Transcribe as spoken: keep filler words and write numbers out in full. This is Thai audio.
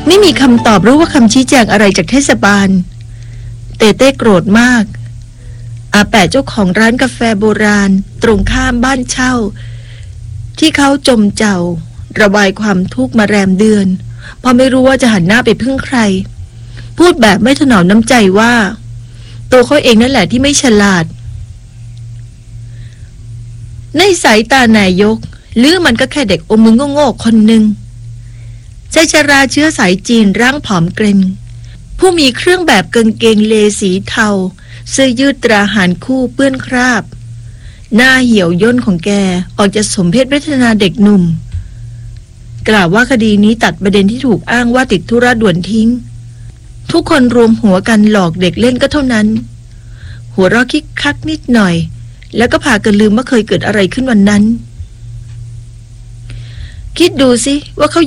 ไม่มีคำตอบหรือว่าคำชี้แจงอะไรจากเทศบาลเต้เต้โกรธมากอาแปะเจ้าของร้านกาแฟโบราณตรงข้ามบ้านเช่าที่เขาจมเจ้าระบายความทุกข์มาแรมเดือนเพราะไม่รู้ว่าจะหันหน้าไปพึ่งใครพูดแบบไม่ถนอมน้ำใจว่าตัวเขาเองนั่นแหละที่ไม่ฉลาดในสายตานายกหรือมันก็แค่เด็กอมมือโง่ๆคนหนึ่งชายชราเชื้อสายจีนร่างผอมเกร็งผู้มีเครื่องแบบกางเกงเลสีเทาเสื้อยืดตราหารคู่เปื้อนคราบหน้าเหี่ยวย่นของแกออกจะสมเพศเวทนาเด็กหนุ่มกล่าวว่าคดีนี้ตัดประเด็นที่ถูกอ้างว่าติดธุระด่วนทิ้งทุกคนรวมหัวกันหลอกเด็กเล่นก็เท่านั้นหัวเราะคิกคักนิดหน่อยแล้วก็พากันลืมว่าเคยเกิดอะไรขึ้นวันนั้นคิดดูสิว่าเขา